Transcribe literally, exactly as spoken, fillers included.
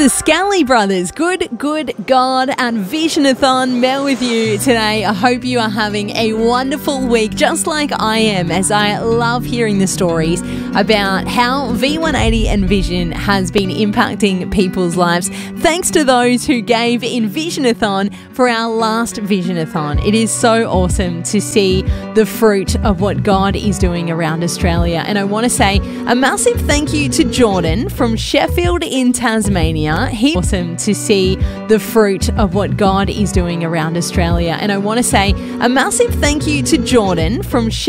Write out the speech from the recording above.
the Scally Brothers. Good, good God, and Visionathon. Mel with you today. I hope you are having a wonderful week, just like I am, as I love hearing the stories about how V one eighty and Vision has been impacting people's lives. Thanks to those who gave in Visionathon for our last Visionathon. It is so awesome to see the fruit of what God is doing around Australia. And I want to say a massive thank you to Jordan from Sheffield in Tasmania. He awesome to see the fruit of what God is doing around Australia. And I want to say a massive thank you to Jordan from Sheffield